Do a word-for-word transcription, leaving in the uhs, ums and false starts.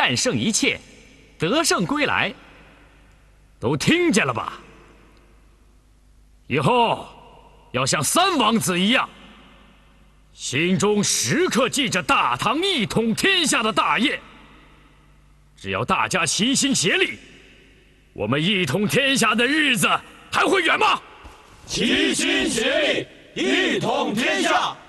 战胜一切，得胜归来。都听见了吧？以后要像三王子一样，心中时刻记着大唐一统天下的大业。只要大家齐心协力，我们一统天下的日子还会远吗？ 齐心协力，一统天下。